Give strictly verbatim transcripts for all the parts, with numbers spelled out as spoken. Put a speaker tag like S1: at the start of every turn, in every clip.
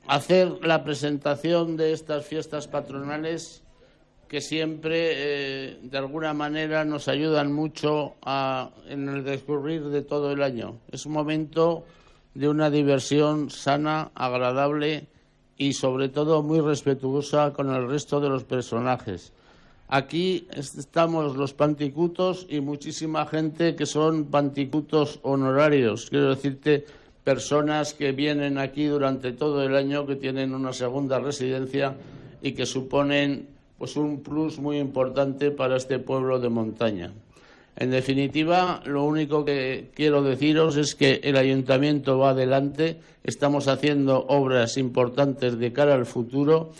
S1: hacer la presentación de estas fiestas patronales que siempre, eh, de alguna manera, nos ayudan mucho a, en el transcurrir de todo el año. Es un momento de una diversión sana, agradable y, sobre todo, muy respetuosa con el resto de los personajes. Aquí estamos los panticutos y muchísima gente que son panticutos honorarios. Quiero decirte, personas que vienen aquí durante todo el año, que tienen una segunda residencia y que suponen pues un plus muy importante para este pueblo de montaña. En definitiva, lo único que quiero deciros es que el ayuntamiento va adelante, estamos haciendo obras importantes de cara al futuro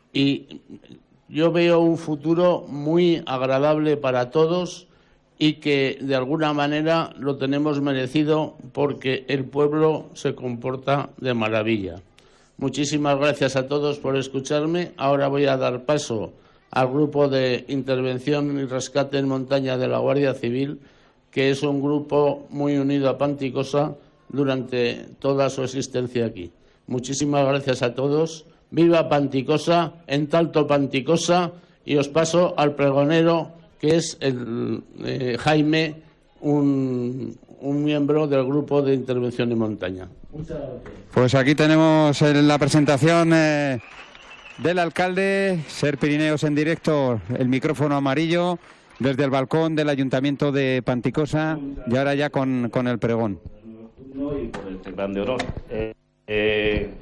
S1: y yo veo un futuro muy agradable para todos y que de alguna manera lo tenemos merecido porque el pueblo se comporta de maravilla. Muchísimas gracias a todos por escucharme. Ahora voy a dar paso al grupo de intervención y rescate en montaña de la Guardia Civil, que es un grupo muy unido a Panticosa durante toda su existencia aquí. Muchísimas gracias a todos. Viva Panticosa, en Talto Panticosa, y os paso al pregonero, que es el eh, Jaime, un, un miembro del grupo de intervención en montaña. Muchas gracias.
S2: Pues aquí tenemos la presentación eh, del alcalde, Ser Pirineos en directo, el micrófono amarillo desde el balcón del Ayuntamiento de Panticosa, y ahora ya con, con el pregón.
S3: Y por este grande honor. Eh, eh,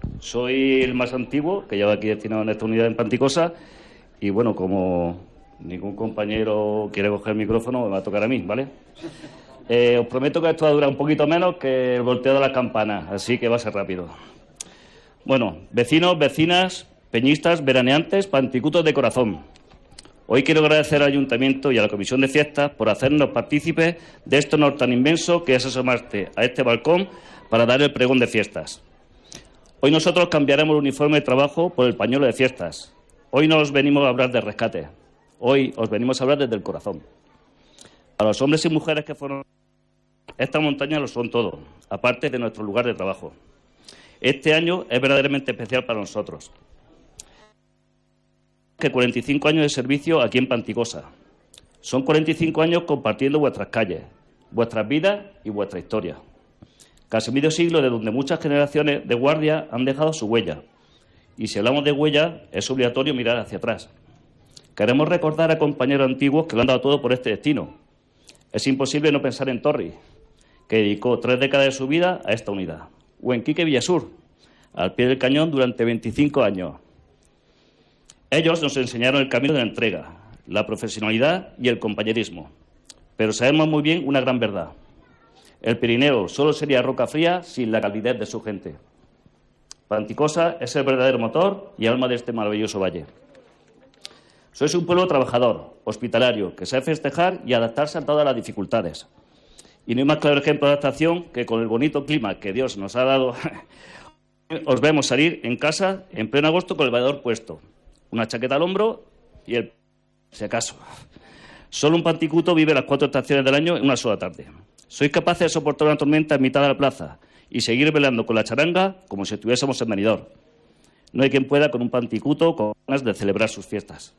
S3: soy el más antiguo que lleva aquí destinado en esta unidad en Panticosa, y bueno, como ningún compañero quiere coger el micrófono, me va a tocar a mí, ¿vale? Eh, os prometo que esto va a durar un poquito menos que el volteo de las campanas, así que va a ser rápido. Bueno, vecinos, vecinas, peñistas, veraneantes, panticutos de corazón. Hoy quiero agradecer al Ayuntamiento y a la Comisión de Fiestas por hacernos partícipes de este honor tan inmenso que es asomarse a este balcón para dar el pregón de fiestas. Hoy nosotros cambiaremos el uniforme de trabajo por el pañuelo de fiestas. Hoy no os venimos a hablar de rescate. Hoy os venimos a hablar desde el corazón. A los hombres y mujeres que fueron... Esta montaña lo son todo, aparte de nuestro lugar de trabajo. Este año es verdaderamente especial para nosotros. Que cuarenta y cinco años de servicio aquí en Panticosa. Son cuarenta y cinco años compartiendo vuestras calles, vuestras vidas y vuestra historia. Casi medio siglo de donde muchas generaciones de guardias han dejado su huella. Y si hablamos de huella, es obligatorio mirar hacia atrás. Queremos recordar a compañeros antiguos que lo han dado todo por este destino. Es imposible no pensar en Torri, que dedicó tres décadas de su vida a esta unidad. O en Quique Villasur, al pie del cañón durante veinticinco años. Ellos nos enseñaron el camino de la entrega, la profesionalidad y el compañerismo. Pero sabemos muy bien una gran verdad. El Pirineo solo sería roca fría sin la calidez de su gente. Panticosa es el verdadero motor y alma de este maravilloso valle. Sois un pueblo trabajador, hospitalario, que sabe festejar y adaptarse a todas las dificultades. Y no hay más claro ejemplo de adaptación que con el bonito clima que Dios nos ha dado, os vemos salir en casa en pleno agosto con el vallador puesto, una chaqueta al hombro y el... si acaso. Solo un panticuto vive las cuatro estaciones del año en una sola tarde. Sois capaces de soportar una tormenta en mitad de la plaza y seguir velando con la charanga como si estuviésemos en Benidorm. No hay quien pueda con un panticuto con ganas de celebrar sus fiestas.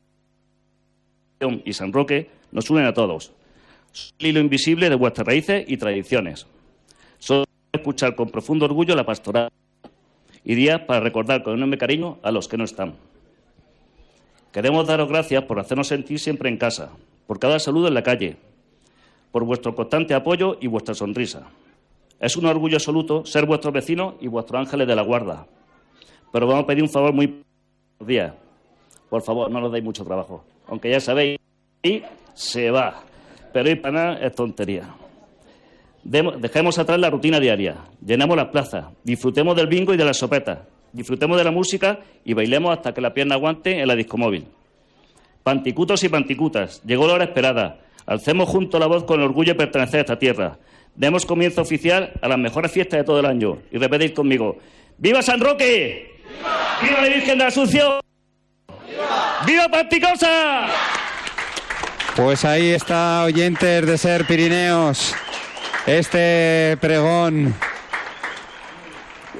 S3: Y San Roque nos unen a todos. Son el hilo invisible de vuestras raíces y tradiciones. Solo escuchar con profundo orgullo la pastoral y días para recordar con enorme cariño a los que no están. Queremos daros gracias por hacernos sentir siempre en casa, por cada saludo en la calle, por vuestro constante apoyo y vuestra sonrisa. Es un orgullo absoluto ser vuestros vecinos y vuestros ángeles de la guarda. Pero vamos a pedir un favor muy día. Por favor, no nos deis mucho trabajo. Aunque ya sabéis, y se va. Pero ir para nada es tontería. Dejemos atrás la rutina diaria. Llenemos las plazas. Disfrutemos del bingo y de las sopetas. Disfrutemos de la música y bailemos hasta que la pierna aguante en la discomóvil. Panticutos y panticutas, llegó la hora esperada. Alcemos juntos la voz con el orgullo de pertenecer a esta tierra. Demos comienzo oficial a las mejores fiestas de todo el año. Y repetid conmigo: ¡Viva San Roque! ¡Viva! ¡Viva la Virgen de la Asunción! ¡Viva! ¡Viva Panticosa!
S2: Pues ahí está, oyentes de Ser Pirineos, este pregón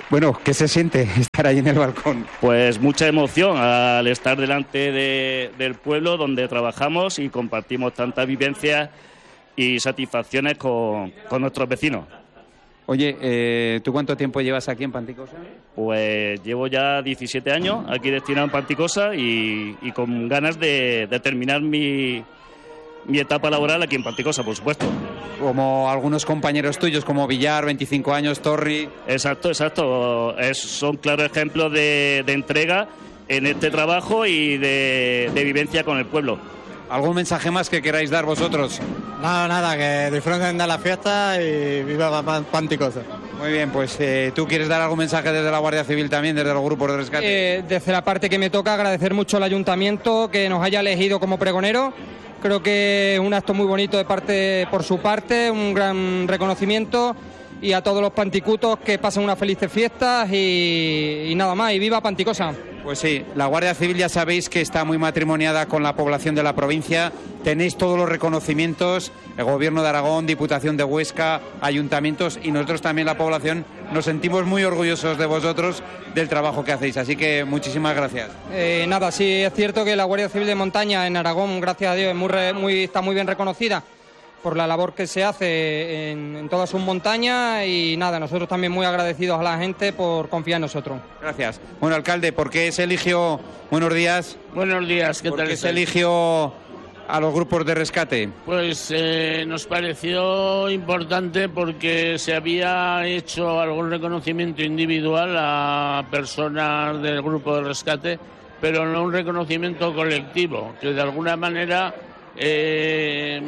S2: Bueno, ¿qué se siente estar ahí en el balcón?
S3: Pues mucha emoción al estar delante de, del pueblo donde trabajamos y compartimos tantas vivencias y satisfacciones con, con nuestros vecinos.
S2: Oye, eh, ¿tú cuánto tiempo llevas aquí en Panticosa?
S3: Pues llevo ya diecisiete años aquí destinado en Panticosa y, y con ganas de, de terminar mi, mi etapa laboral aquí en Panticosa, por supuesto.
S2: Como algunos compañeros tuyos, como Villar, veinticinco años, Torri...
S3: Exacto, exacto. Es, son claros ejemplos de, de entrega en este trabajo y de, de vivencia con el pueblo.
S2: ¿Algún mensaje más que queráis dar vosotros?
S4: Nada, nada, que disfruten de la fiesta y viva Panticosa.
S2: Muy bien, pues eh, ¿tú quieres dar algún mensaje desde la Guardia Civil también, desde los grupos de rescate?
S5: Eh, desde la parte que me toca, agradecer mucho al Ayuntamiento que nos haya elegido como pregonero. Creo que es un acto muy bonito de parte por su parte, un gran reconocimiento, y a todos los panticutos que pasen unas felices fiestas y, y nada más, y viva Panticosa.
S2: Pues sí, la Guardia Civil ya sabéis que está muy matrimoniada con la población de la provincia, tenéis todos los reconocimientos, el Gobierno de Aragón, Diputación de Huesca, ayuntamientos, y nosotros también la población nos sentimos muy orgullosos de vosotros, del trabajo que hacéis, así que muchísimas gracias.
S5: Eh, nada, sí es cierto que la Guardia Civil de Montaña en Aragón, gracias a Dios, es muy, re, muy, está muy bien reconocida por la labor que se hace en, en todas sus montañas, y nada, nosotros también muy agradecidos a la gente por confiar en nosotros.
S2: Gracias. Bueno, alcalde, ¿por qué se eligió? Buenos días.
S1: Buenos días, ¿qué tal?
S2: ¿Por qué se eligió a los grupos de rescate?
S1: Pues eh, nos pareció importante porque se había hecho algún reconocimiento individual a personas del grupo de rescate, pero no un reconocimiento colectivo, que de alguna manera eh,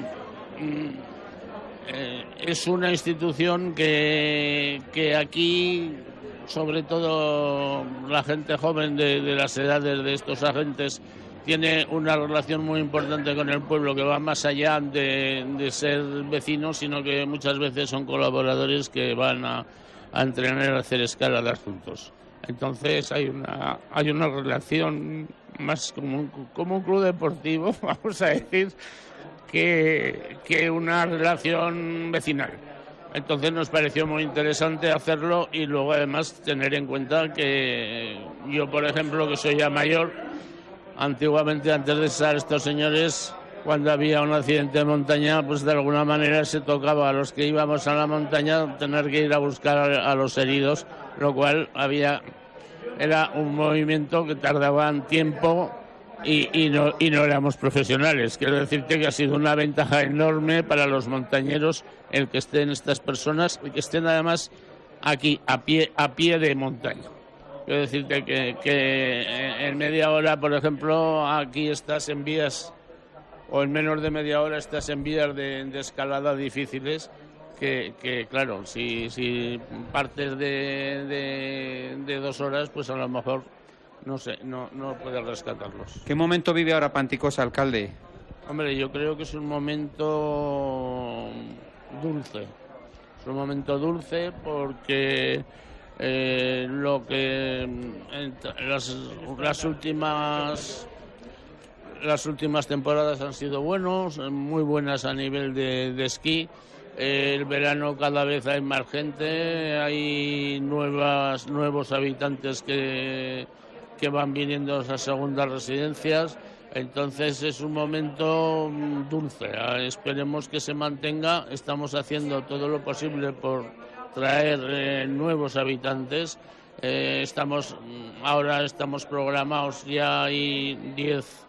S1: eh, es una institución que, que aquí, sobre todo la gente joven de, de las edades de estos agentes, tiene una relación muy importante con el pueblo que va más allá de, de ser vecinos, sino que muchas veces son colaboradores que van a, a entrenar, a hacer escaladas juntos. Entonces hay una hay una relación más como un, como un club deportivo, vamos a decir, que, que una relación vecinal. Entonces nos pareció muy interesante hacerlo, y luego además tener en cuenta que yo, por ejemplo, que soy ya mayor, antiguamente, antes de estar estos señores, cuando había un accidente de montaña, pues de alguna manera se tocaba a los que íbamos a la montaña tener que ir a buscar a los heridos, lo cual había era un movimiento que tardaba tiempo y, y, no, y no éramos profesionales. Quiero decirte que ha sido una ventaja enorme para los montañeros el que estén estas personas y que estén además aquí a pie, a pie de montaña. Quiero decirte que, que en media hora, por ejemplo, aquí estás en vías, o en menos de media hora estás en vías de, de escalada difíciles, que, que claro, si, si partes de, de, de dos horas, pues a lo mejor no sé, no, no puedes rescatarlos.
S2: ¿Qué momento vive ahora Panticosa, alcalde?
S1: Hombre, yo creo que es un momento dulce. Es un momento dulce porque eh, lo que las, las últimas las últimas temporadas han sido buenos, muy buenas a nivel de, de esquí. Eh, el verano cada vez hay más gente, hay nuevas nuevos habitantes que que van viniendo a esas segundas residencias. Entonces es un momento dulce, esperemos que se mantenga. Estamos haciendo todo lo posible por traer eh, nuevos habitantes. Eh, estamos ahora estamos programados, ya hay diez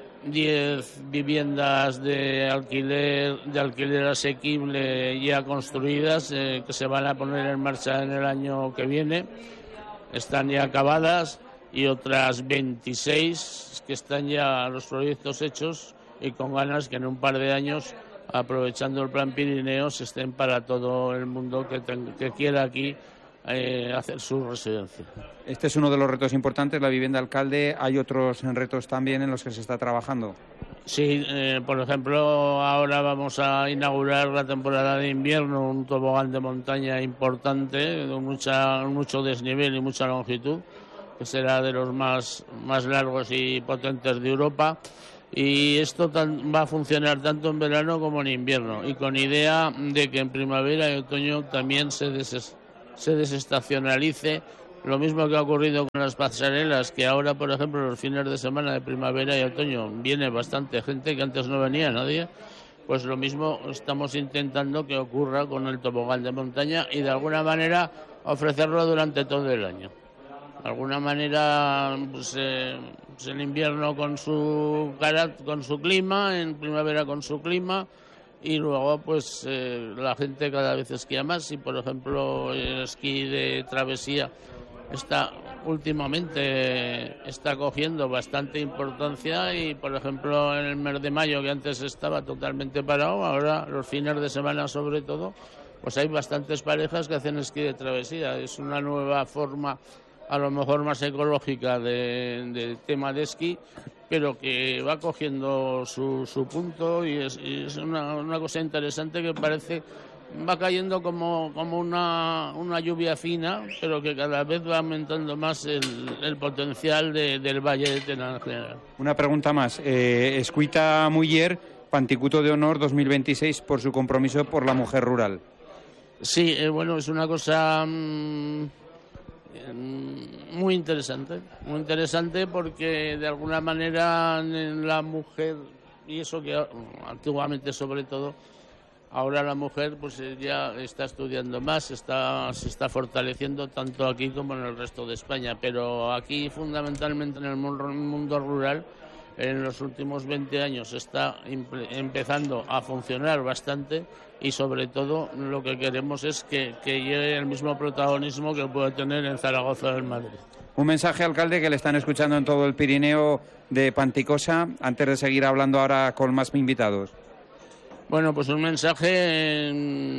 S1: viviendas de alquiler de alquiler asequible ya construidas, eh, que se van a poner en marcha en el año que viene. Están ya acabadas, y otras veintiséis que están ya los proyectos hechos, y con ganas que en un par de años, aprovechando el Plan Pirineos, estén para todo el mundo que, ten, que quiera aquí eh, hacer su residencia.
S2: Este es uno de los retos importantes, la vivienda, alcalde. ¿Hay otros retos también en los que se está trabajando?
S1: Sí, eh, por ejemplo, ahora vamos a inaugurar la temporada de invierno, un tobogán de montaña importante, de mucha, mucho desnivel y mucha longitud, que será de los más, más largos y potentes de Europa. Y esto tan, va a funcionar tanto en verano como en invierno, y con idea de que en primavera y otoño también se, des, se desestacionalice Lo mismo que ha ocurrido con las pasarelas, que ahora, por ejemplo, los fines de semana de primavera y otoño viene bastante gente que antes no venía nadie, pues lo mismo estamos intentando que ocurra con el tobogán de montaña y de alguna manera ofrecerlo durante todo el año. De alguna manera, pues, eh, pues el invierno con su carat- con su clima, en primavera con su clima, y luego pues eh, la gente cada vez esquía más. Y por ejemplo el esquí de travesía está últimamente está cogiendo bastante importancia, y por ejemplo en el mes de mayo, que antes estaba totalmente parado, ahora los fines de semana sobre todo, pues hay bastantes parejas que hacen esquí de travesía. Es una nueva forma, a lo mejor más ecológica, de, de tema de esquí, pero que va cogiendo su, su punto, y es, y es una, una cosa interesante que parece va cayendo como, como una, una lluvia fina, pero que cada vez va aumentando más el, el potencial de, del Valle de Tena en general.
S2: Una pregunta más. Eh, Escuita Muller, Panticuto de Honor dos mil veintiséis, por su compromiso por la mujer rural.
S1: Sí, eh, bueno, es una cosa mmm, muy interesante, muy interesante porque de alguna manera la mujer, y eso que antiguamente sobre todo, ahora la mujer pues ya está estudiando más, está, se está fortaleciendo tanto aquí como en el resto de España, pero aquí fundamentalmente en el mundo rural en los últimos veinte años está empezando a funcionar bastante, y sobre todo lo que queremos es que, que llegue el mismo protagonismo que puede tener en Zaragoza o en Madrid.
S2: Un mensaje, alcalde, que le están escuchando en todo el Pirineo de Panticosa, antes de seguir hablando ahora con más invitados.
S1: Bueno, pues un mensaje,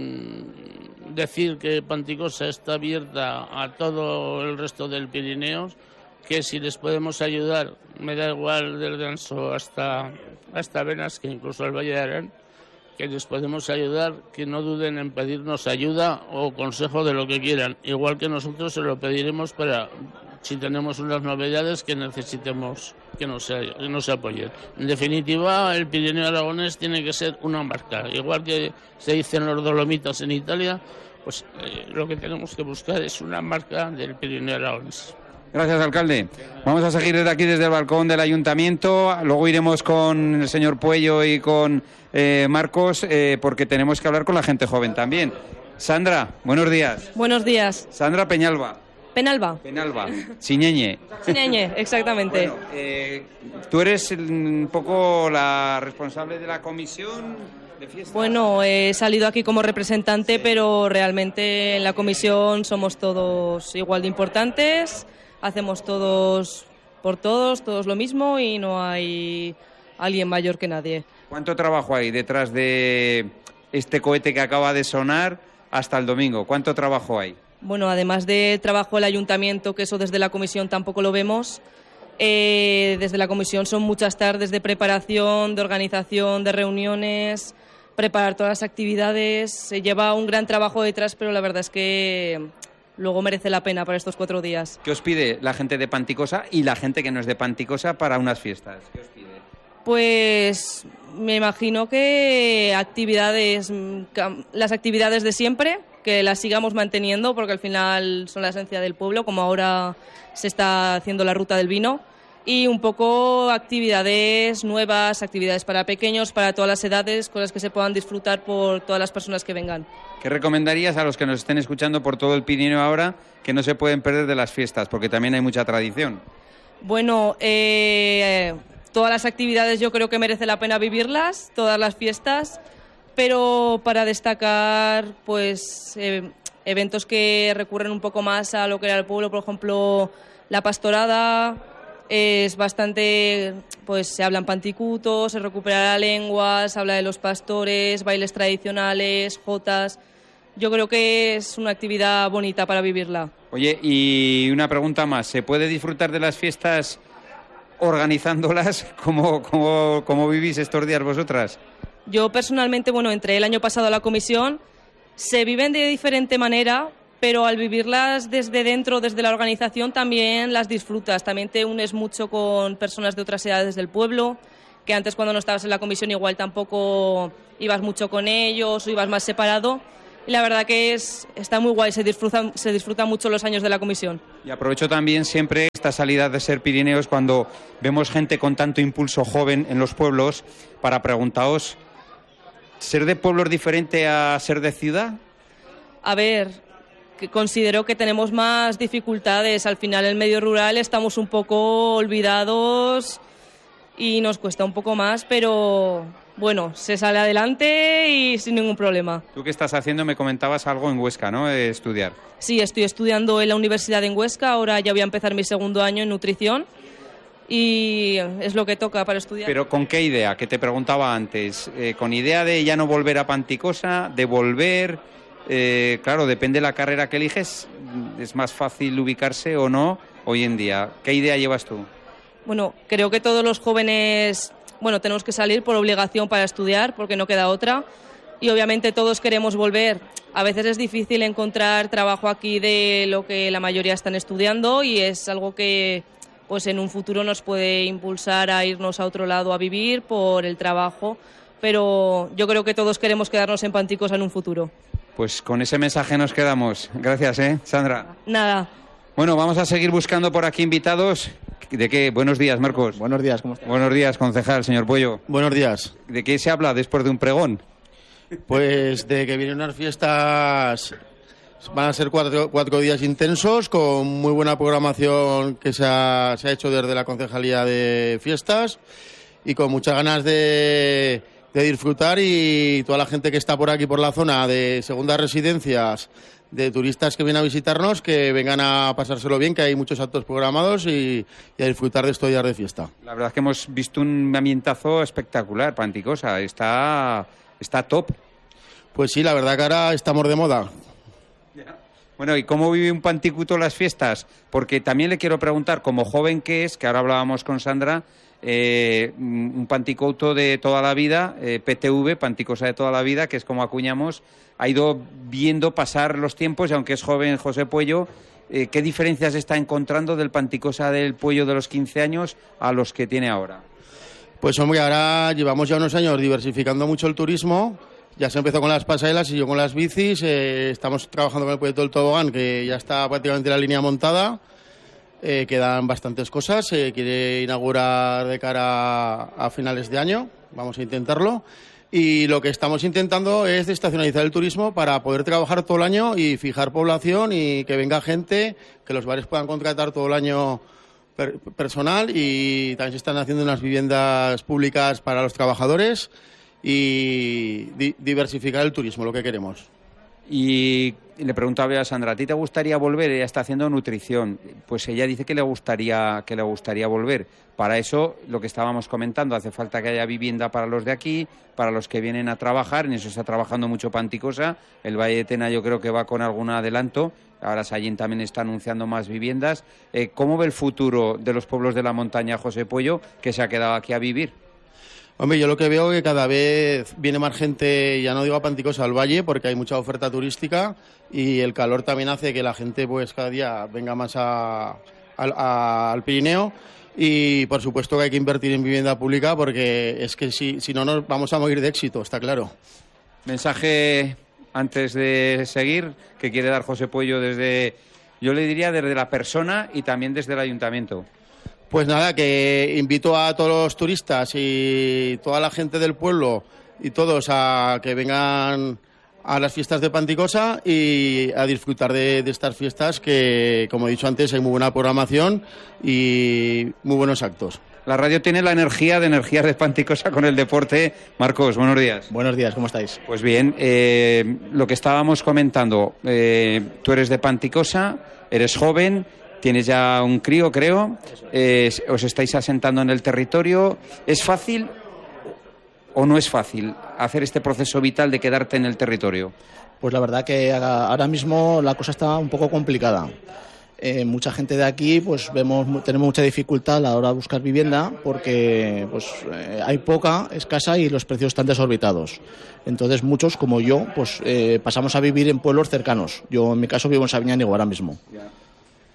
S1: decir que Panticosa está abierta a todo el resto del Pirineo, que si les podemos ayudar, me da igual del Ganso hasta, hasta Benas, que incluso al Valle de Arán, que les podemos ayudar, que no duden en pedirnos ayuda o consejo de lo que quieran, igual que nosotros se lo pediremos para, si tenemos unas novedades que necesitemos que nos, que nos apoyen. En definitiva, el Pirineo Aragonés tiene que ser una marca, igual que se dicen los Dolomitas en Italia, pues eh, lo que tenemos que buscar es una marca del Pirineo Aragonés.
S2: Gracias, alcalde. Vamos a seguir desde aquí, desde el balcón del ayuntamiento. Luego iremos con el señor Puello y con eh, Marcos, eh, porque tenemos que hablar con la gente joven también. Sandra, buenos días.
S6: Buenos días.
S2: Sandra Peñalba.
S6: Penalba.
S2: Penalba. Siñeñe.
S6: Siñeñe, exactamente.
S2: Bueno, eh, tú eres un poco la responsable de la comisión de fiestas.
S6: Bueno, he salido aquí como representante, sí, pero realmente en la comisión somos todos igual de importantes. Hacemos todos por todos, todos lo mismo, y no hay alguien mayor que nadie.
S2: ¿Cuánto trabajo hay detrás de este cohete que acaba de sonar hasta el domingo? ¿Cuánto trabajo hay?
S6: Bueno, además de trabajo del ayuntamiento, que eso desde la comisión tampoco lo vemos, eh, desde la comisión son muchas tardes de preparación, de organización, de reuniones, preparar todas las actividades. Se lleva un gran trabajo detrás, pero la verdad es que luego merece la pena para estos cuatro días.
S2: ¿Qué os pide la gente de Panticosa y la gente que no es de Panticosa para unas fiestas? ¿Qué os pide?
S6: Pues me imagino que actividades, las actividades de siempre, que las sigamos manteniendo, porque al final son la esencia del pueblo, como ahora se está haciendo la ruta del vino, y un poco actividades nuevas, actividades para pequeños, para todas las edades, cosas que se puedan disfrutar por todas las personas que vengan.
S2: ¿Qué recomendarías a los que nos estén escuchando por todo el Pirineo ahora, que no se pueden perder de las fiestas, porque también hay mucha tradición?
S6: Bueno, eh, todas las actividades yo creo que merece la pena vivirlas, todas las fiestas, pero para destacar pues eh, eventos que recurren un poco más a lo que era el pueblo, por ejemplo, la pastorada. Es bastante, pues se hablan panticutos, se recupera la lengua, se habla de los pastores, bailes tradicionales, jotas. Yo creo que es una actividad bonita para vivirla.
S2: Oye, y una pregunta más, ¿se puede disfrutar de las fiestas organizándolas? ¿Cómo, cómo, cómo vivís estos días vosotras?
S6: Yo personalmente, bueno, entré el año pasado a la comisión, se viven de diferente manera, pero al vivirlas desde dentro, desde la organización, también las disfrutas. También te unes mucho con personas de otras edades del pueblo, que antes cuando no estabas en la comisión igual tampoco ibas mucho con ellos o ibas más separado. y la verdad que es está muy guay, se disfrutan, se disfrutan mucho los años de la comisión.
S2: Y aprovecho también siempre esta salida de Ser Pirineos cuando vemos gente con tanto impulso joven en los pueblos para preguntaros, ¿ser de pueblo es diferente a ser de ciudad?
S6: A ver, que considero que tenemos más dificultades. Al final, en el medio rural estamos un poco olvidados y nos cuesta un poco más, pero bueno, se sale adelante y sin ningún problema.
S2: Tú que estás haciendo, me comentabas algo en Huesca, ¿no? Eh, estudiar.
S6: Sí, estoy estudiando en la Universidad en Huesca, ahora ya voy a empezar mi segundo año en nutrición y es lo que toca para estudiar.
S2: Pero ¿con qué idea? Que te preguntaba antes, eh, ¿con idea de ya no volver a Panticosa, de volver? Eh, claro, depende de la carrera que eliges, es más fácil ubicarse o no hoy en día. ¿Qué idea llevas tú?
S6: Bueno, creo que todos los jóvenes, bueno, tenemos que salir por obligación para estudiar, porque no queda otra. Y obviamente todos queremos volver. A veces es difícil encontrar trabajo aquí de lo que la mayoría están estudiando y es algo que pues en un futuro nos puede impulsar a irnos a otro lado a vivir por el trabajo. Pero yo creo que todos queremos quedarnos en Panticosa en un futuro.
S2: Pues con ese mensaje nos quedamos. Gracias, ¿eh, Sandra?
S6: Nada.
S2: Bueno, vamos a seguir buscando por aquí invitados. ¿De qué? Buenos días, Marcos.
S7: Buenos días, ¿cómo estás?
S2: Buenos días, concejal, señor Puello.
S7: Buenos días.
S2: ¿De qué se habla después de un pregón?
S7: Pues de que vienen unas fiestas, van a ser cuatro, cuatro días intensos, con muy buena programación que se ha, se ha hecho desde la Concejalía de Fiestas y con muchas ganas de, de disfrutar, y toda la gente que está por aquí, por la zona de segundas residencias, de turistas que vienen a visitarnos, que vengan a pasárselo bien, que hay muchos actos programados y, y a disfrutar de estos días de fiesta.
S2: La verdad es que hemos visto un ambientazo espectacular, Panticosa, está, está top.
S7: Pues sí, la verdad que ahora estamos de moda.
S2: Bueno, ¿y cómo vive un panticuto las fiestas? Porque también le quiero preguntar, como joven que es, que ahora hablábamos con Sandra, eh, un panticuto de toda la vida, eh, P T V, Panticosa de toda la vida, que es como acuñamos, ha ido viendo pasar los tiempos, y aunque es joven José Puello, eh, ¿qué diferencias está encontrando del Panticosa del Puello de los quince años a los que tiene ahora?
S7: Pues hombre, ahora llevamos ya unos años diversificando mucho el turismo. Ya se empezó con las pasarelas y yo con las bicis. Eh, estamos trabajando con el proyecto del tobogán, que ya está prácticamente la línea montada. Eh, quedan bastantes cosas. Se eh, quiere inaugurar de cara a, a finales de año. Vamos a intentarlo. Y lo que estamos intentando es desestacionalizar el turismo para poder trabajar todo el año y fijar población y que venga gente, que los bares puedan contratar todo el año per- personal, y también se están haciendo unas viviendas públicas para los trabajadores y di- diversificar el turismo, lo que queremos.
S2: Y le preguntaba a Sandra, ¿a ti te gustaría volver? Ella está haciendo nutrición. Pues ella dice que le gustaría que le gustaría volver. Para eso, lo que estábamos comentando, hace falta que haya vivienda para los de aquí, para los que vienen a trabajar. En eso está trabajando mucho Panticosa. El Valle de Tena yo creo que va con algún adelanto. Ahora Sallent también está anunciando más viviendas. Eh, ¿Cómo ve el futuro de los pueblos de la montaña, José Puello, que se ha quedado aquí a vivir?
S7: Hombre, yo lo que veo es que cada vez viene más gente, ya no digo a Panticosa, al Valle, porque hay mucha oferta turística y el calor también hace que la gente pues cada día venga más a, a, a, al Pirineo. Y por supuesto que hay que invertir en vivienda pública, porque es que si, si no nos vamos a morir de éxito, está claro.
S2: Mensaje antes de seguir que quiere dar José Puello desde, yo le diría desde la persona y también desde el ayuntamiento.
S7: Pues nada, que invito a todos los turistas y toda la gente del pueblo y todos a que vengan a las fiestas de Panticosa y a disfrutar de, de estas fiestas que, como he dicho antes, hay muy buena programación y muy buenos actos.
S2: La radio tiene la energía de energías de Panticosa con el deporte. Marcos, buenos días.
S8: Buenos días, ¿cómo estáis?
S2: Pues bien, eh, lo que estábamos comentando, eh, tú eres de Panticosa, eres joven, tienes ya un crío, creo, eh, os estáis asentando en el territorio. ¿Es fácil o no es fácil hacer este proceso vital de quedarte en el territorio?
S8: Pues la verdad que ahora mismo la cosa está un poco complicada. Eh, mucha gente de aquí pues vemos tenemos mucha dificultad a la hora de buscar vivienda, porque pues eh, hay poca, escasa, y los precios están desorbitados. Entonces muchos, como yo, pues eh, pasamos a vivir en pueblos cercanos. Yo en mi caso vivo en Sabiñánigo ahora mismo.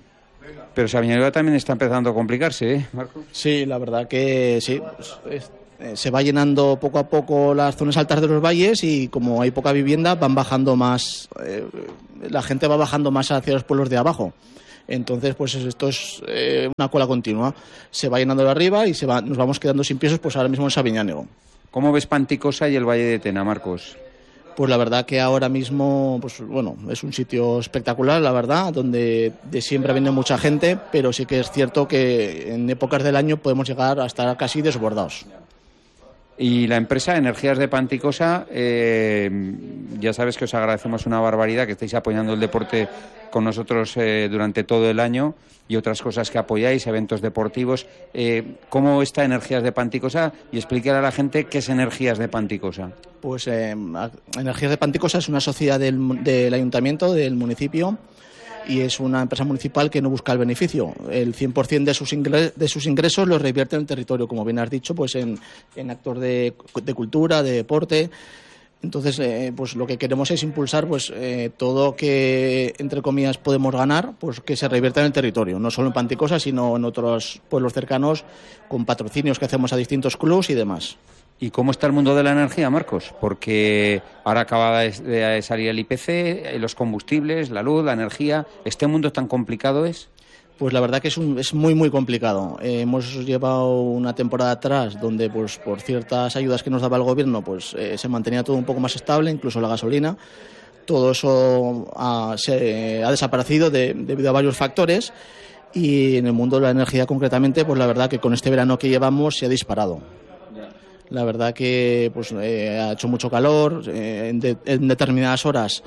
S2: Pero Sabiñánigo también está empezando a complicarse, ¿eh, Marcos?
S8: Sí, la verdad que sí. Pues, es, eh, se va llenando poco a poco las zonas altas de los valles y como hay poca vivienda van bajando más, eh, la gente va bajando más hacia los pueblos de abajo. Entonces, pues esto es eh, una cola continua. Se va llenando de arriba y se va, nos vamos quedando sin pisos, pues ahora mismo en Sabiñánigo.
S2: ¿Cómo ves Panticosa y el Valle de Tena, Marcos?
S8: Pues la verdad que ahora mismo, pues bueno, es un sitio espectacular, la verdad, donde de siempre viene mucha gente, pero sí que es cierto que en épocas del año podemos llegar a estar casi desbordados.
S2: Y la empresa Energías de Panticosa, eh, ya sabes que os agradecemos una barbaridad que estéis apoyando el deporte con nosotros eh, durante todo el año y otras cosas que apoyáis, eventos deportivos. Eh, ¿Cómo está Energías de Panticosa? Y explicar a la gente qué es Energías de Panticosa.
S8: Pues eh, Energías de Panticosa es una sociedad del, del ayuntamiento, del municipio, y es una empresa municipal que no busca el beneficio. El cien por ciento de sus, ingres, de sus ingresos los revierte en el territorio, como bien has dicho, pues en, en actos de, de cultura, de deporte. Entonces, eh, pues lo que queremos es impulsar pues eh, todo que, entre comillas, podemos ganar, pues que se revierta en el territorio, no solo en Panticosa, sino en otros pueblos cercanos, con patrocinios que hacemos a distintos clubs y demás.
S2: ¿Y cómo está el mundo de la energía, Marcos? Porque ahora acaba de salir el I P C, los combustibles, la luz, la energía. ¿Este mundo tan complicado es?
S8: Pues la verdad que es, un, es muy, muy complicado. Eh, hemos llevado una temporada atrás donde, pues por ciertas ayudas que nos daba el gobierno, pues eh, se mantenía todo un poco más estable, incluso la gasolina. Todo eso ha, se, ha desaparecido de, debido a varios factores. Y en el mundo de la energía concretamente, pues la verdad que con este verano que llevamos se ha disparado. La verdad que pues eh, ha hecho mucho calor, eh, en, de, en determinadas horas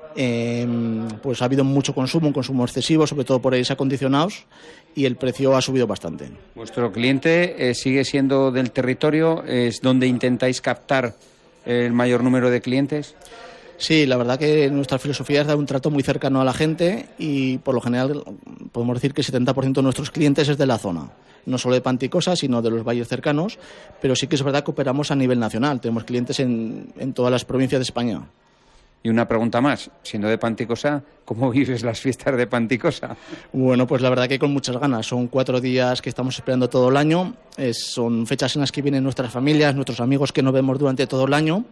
S8: eh, pues ha habido mucho consumo, un consumo excesivo, sobre todo por aires acondicionados, y el precio ha subido bastante.
S2: ¿Vuestro cliente eh, sigue siendo del territorio? ¿Es donde intentáis captar el mayor número de clientes?
S8: Sí, la verdad que nuestra filosofía es dar un trato muy cercano a la gente y por lo general podemos decir que el setenta por ciento de nuestros clientes es de la zona. No solo de Panticosa, sino de los valles cercanos, pero sí que es verdad que operamos a nivel nacional. Tenemos clientes en, en todas las provincias de España.
S2: Y una pregunta más, siendo de Panticosa, ¿cómo vives las fiestas de Panticosa?
S8: Bueno, pues la verdad que con muchas ganas. Son cuatro días que estamos esperando todo el año. Es, son fechas en las que vienen nuestras familias, nuestros amigos que no vemos durante todo el año.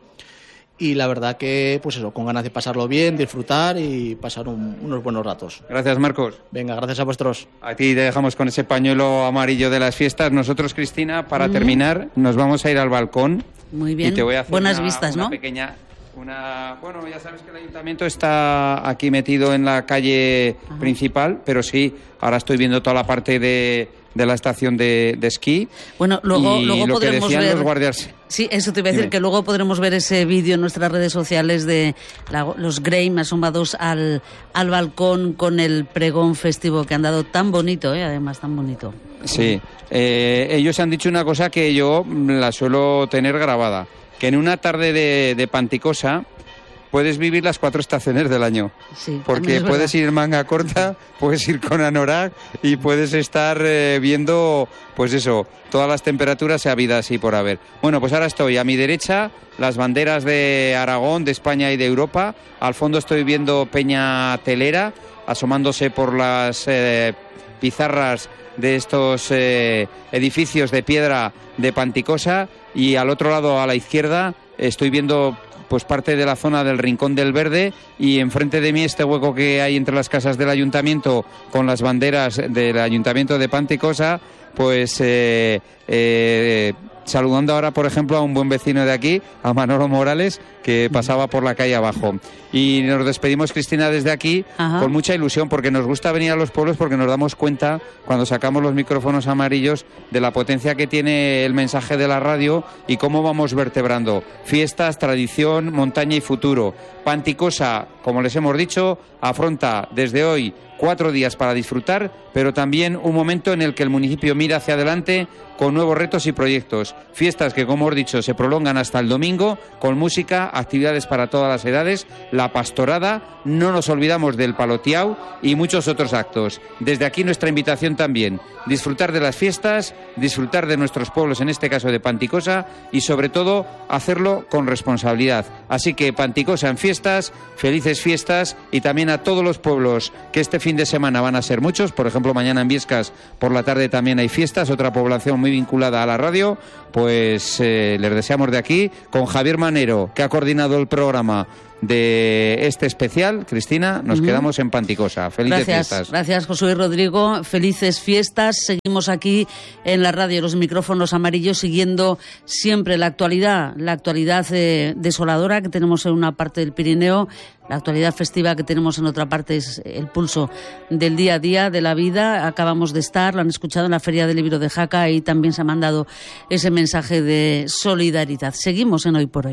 S8: Y la verdad que, pues eso, con ganas de pasarlo bien, disfrutar y pasar un, unos buenos ratos.
S2: Gracias, Marcos.
S8: Venga, gracias a vosotros.
S2: A ti te dejamos con ese pañuelo amarillo de las fiestas. Nosotros, Cristina, para mm. terminar, nos vamos a ir al balcón.
S9: Muy bien,
S2: y te voy a hacer
S9: buenas
S2: una,
S9: vistas,
S2: una
S9: ¿no?
S2: Pequeña, una, bueno, ya sabes que el ayuntamiento está aquí metido en la calle Ajá. principal, pero sí, ahora estoy viendo toda la parte de... de la estación de, de esquí.
S9: Bueno, luego,
S2: y
S9: luego
S2: lo
S9: podremos
S2: que decían
S9: ver...
S2: los guardias.
S9: Sí, eso te iba a decir,
S2: Dime.
S9: que luego podremos ver ese vídeo en nuestras redes sociales de la, los Grey asomados al, al balcón con el pregón festivo que han dado tan bonito, ¿eh? Además tan bonito.
S2: Sí, eh, ellos han dicho una cosa que yo la suelo tener grabada, que en una tarde de, de Panticosa puedes vivir las cuatro estaciones del año.
S9: Sí,
S2: porque puedes ir en manga corta, puedes ir con anorak y puedes estar eh, viendo, pues eso, todas las temperaturas habidas y por haber. Bueno, pues ahora estoy a mi derecha, las banderas de Aragón, de España y de Europa. Al fondo estoy viendo Peña Telera, asomándose por las eh, pizarras de estos eh, edificios de piedra de Panticosa. Y al otro lado, a la izquierda, estoy viendo... pues parte de la zona del Rincón del Verde, y enfrente de mí este hueco que hay entre las casas del ayuntamiento con las banderas del ayuntamiento de Panticosa, pues eh, eh, saludando ahora, por ejemplo, a un buen vecino de aquí, a Manolo Morales, que pasaba por la calle abajo. Y nos despedimos, Cristina, desde aquí, Ajá. con mucha ilusión, porque nos gusta venir a los pueblos, porque nos damos cuenta, cuando sacamos los micrófonos amarillos, de la potencia que tiene el mensaje de la radio y cómo vamos vertebrando fiestas, tradición, montaña y futuro. Panticosa, como les hemos dicho, afronta desde hoy cuatro días para disfrutar, pero también un momento en el que el municipio mira hacia adelante con nuevos retos y proyectos. Fiestas que, como os he dicho, se prolongan hasta el domingo, con música, actividades para todas las edades, la pastorada, no nos olvidamos del palotiao y muchos otros actos. Desde aquí nuestra invitación también, disfrutar de las fiestas, disfrutar de nuestros pueblos, en este caso de Panticosa, y sobre todo hacerlo con responsabilidad. Así que Panticosa en fiestas, felices fiestas, y también a todos los pueblos que este fin de semana van a ser muchos, por ejemplo, ejemplo, mañana en Viescas por la tarde también hay fiestas, otra población muy vinculada a la radio. Pues eh, les deseamos de aquí, con Javier Manero, que ha coordinado el programa de este especial, Cristina, nos uh-huh. quedamos en Panticosa. Felices
S9: gracias,
S2: fiestas.
S9: Gracias, Josué Rodrigo. Felices fiestas. Seguimos aquí en la radio, los micrófonos amarillos, siguiendo siempre la actualidad, la actualidad eh, desoladora que tenemos en una parte del Pirineo, la actualidad festiva que tenemos en otra parte, es el pulso del día a día, de la vida. Acabamos de estar, lo han escuchado en la Feria del Libro de Jaca y también se ha mandado ese mensaje de solidaridad. Seguimos en Hoy por Hoy.